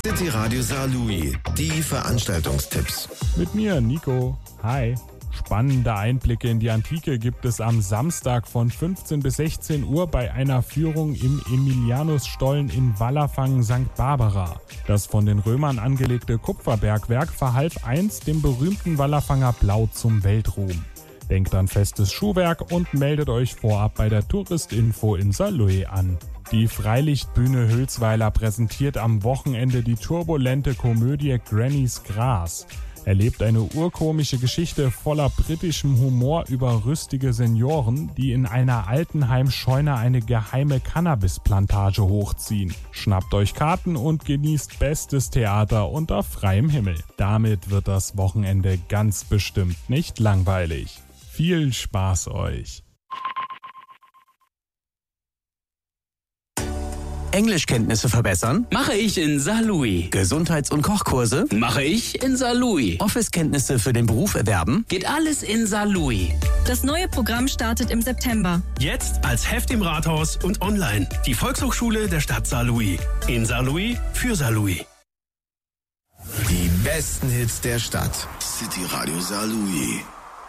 City Radio Saarlouis, die Veranstaltungstipps. Mit mir, Nico. Hi. Spannende Einblicke in die Antike gibt es am Samstag von 15 bis 16 Uhr bei einer Führung im Emilianusstollen in Wallerfangen St. Barbara. Das von den Römern angelegte Kupferbergwerk verhalf einst dem berühmten Wallerfanger Blau zum Weltruhm. Denkt an festes Schuhwerk und meldet euch vorab bei der Touristinfo in Saarlouis an. Die Freilichtbühne Hülsweiler präsentiert am Wochenende die turbulente Komödie Granny's Gras. Erlebt eine urkomische Geschichte voller britischem Humor über rüstige Senioren, die in einer Altenheimscheune eine geheime Cannabisplantage hochziehen. Schnappt euch Karten und genießt bestes Theater unter freiem Himmel. Damit wird das Wochenende ganz bestimmt nicht langweilig. Viel Spaß euch! Englischkenntnisse verbessern? Mache ich in Saarlouis. Gesundheits- und Kochkurse? Mache ich in Saarlouis. Office-Kenntnisse für den Beruf erwerben? Geht alles in Saarlouis. Das neue Programm startet im September. Jetzt als Heft im Rathaus und online. Die Volkshochschule der Stadt Saarlouis. In Saarlouis für Saarlouis. Die besten Hits der Stadt. City Radio Saarlouis.